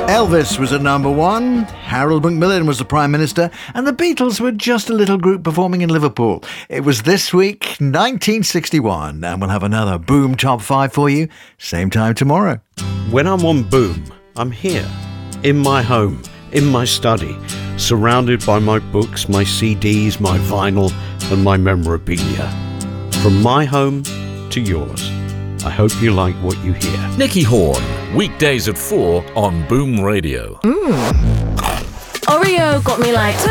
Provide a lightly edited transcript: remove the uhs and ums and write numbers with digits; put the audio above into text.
Elvis was at number one, Harold Macmillan was the Prime Minister, and the Beatles were just a little group performing in Liverpool. It was this week, 1961, and we'll have another Boom Top 5 for you, same time tomorrow. When I'm on Boom, I'm here, in my home, in my study, surrounded by my books, my CDs, my vinyl, and my memorabilia. From my home to yours. I hope you like what you hear. Nicky Horn, weekdays at 4 on Boom Radio. Oreo got me like